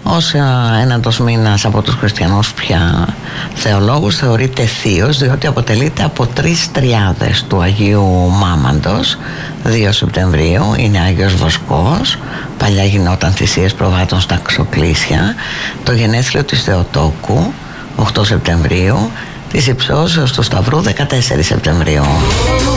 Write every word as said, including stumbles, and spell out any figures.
ως ένατος μήνας από τους χριστιανούς πια θεολόγους θεωρείται θείος, διότι αποτελείται από τρεις τριάδες του Αγίου Μάμαντος. Δύο Σεπτεμβρίου είναι Άγιος Βοσκός, παλιά γινόταν θυσίες προβάτων στα Ξοκλήσια. Το γενέθλιο της Θεοτόκου οκτώ Σεπτεμβρίου, της Υψώσεως του Σταυρού δεκατέσσερις Σεπτεμβρίου.